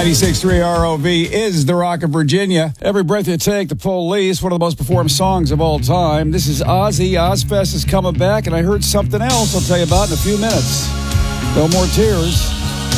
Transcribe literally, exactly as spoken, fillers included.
ninety-six point three R O V is the Rock of Virginia. Every Breath You Take, The Police, one of the most performed songs of all time. This is Ozzy. Ozfest is coming back, and I heard something else I'll tell you about in a few minutes. No More Tears.